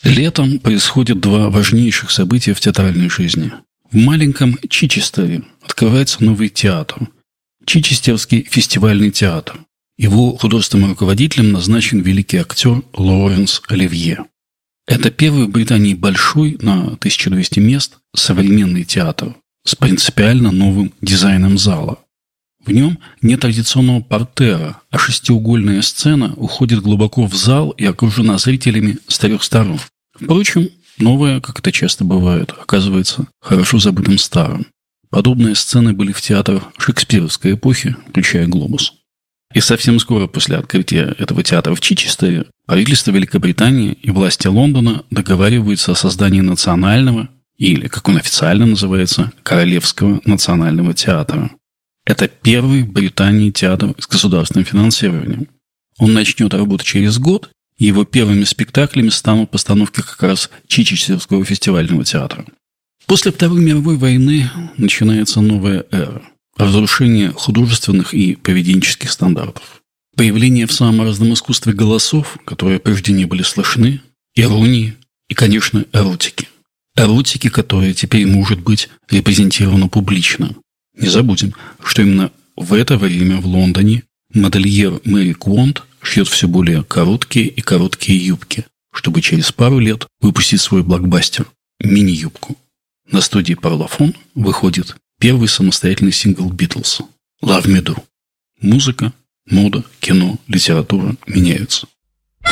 Летом происходят два важнейших события в театральной жизни. В маленьком Чичестере открывается новый театр – Чичестерский фестивальный театр. Его художественным руководителем назначен великий актер Лоуренс Оливье. Это первый в Британии большой, на 1200 мест, современный театр с принципиально новым дизайном зала. В нем нет традиционного портера, а шестиугольная сцена уходит глубоко в зал и окружена зрителями с трех сторон. Впрочем, новое, как это часто бывает, оказывается хорошо забытым старым. Подобные сцены были в театрах шекспировской эпохи, включая «Глобус». И совсем скоро после открытия этого театра в Чичестере правительство Великобритании и власти Лондона договариваются о создании национального, или, как он официально называется, Королевского национального театра. Это первый в Британии театр с государственным финансированием. Он начнет работать через год, и его первыми спектаклями станут постановки как раз Чичестерского фестивального театра. После Второй мировой войны начинается новая эра – разрушение художественных и поведенческих стандартов. Появление в самом разном искусстве голосов, которые прежде не были слышны, иронии и, конечно, эротики. Эротики, которая теперь может быть репрезентирована публично. Не забудем, что именно в это время в Лондоне модельер Мэри Квонт шьет все более короткие и короткие юбки, чтобы через пару лет выпустить свой блокбастер «Мини-юбку». На студии Parlophone выходит первый самостоятельный сингл Битлз «Love Me Do». Музыка, мода, кино, литература меняются.